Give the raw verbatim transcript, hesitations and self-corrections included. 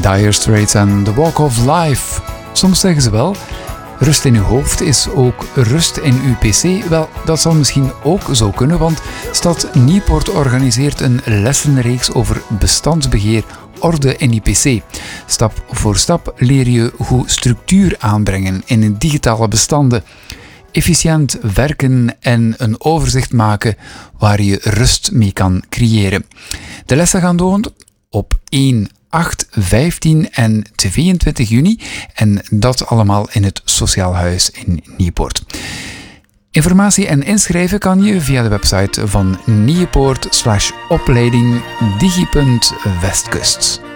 Dire Straits en The Walk of Life. Soms zeggen ze wel, rust in uw hoofd is ook rust in uw pc. Wel, dat zal misschien ook zo kunnen, want Stad Nieuwpoort organiseert een lessenreeks over bestandsbeheer, orde in je pc. Stap voor stap leer je hoe structuur aanbrengen in digitale bestanden, efficiënt werken en een overzicht maken waar je rust mee kan creëren. De lessen gaan door op één, acht, vijftien en tweeëntwintig juni en dat allemaal in het Sociaal Huis in Nieuwpoort. Informatie en inschrijven kan je via de website van Nieuwpoort slash opleiding digi punt westkust.